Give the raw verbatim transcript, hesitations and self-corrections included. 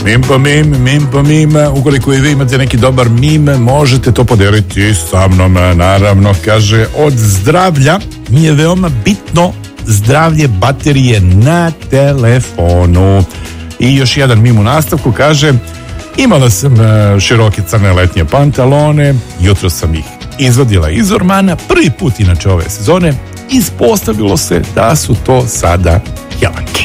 Mim pa mim, mim pa mim. Ukoliko i vi imate neki dobar mim, možete to podeliti sa mnom. Naravno, kaže, od zdravlja mi je veoma bitno zdravlje baterije na telefonu. I još jedan mim u nastavku, kaže, imala sam široke crne letnje pantalone, jutro sam ih izvadila iz ormana, prvi put inače ove sezone, ispostavilo se da su to sada helanke.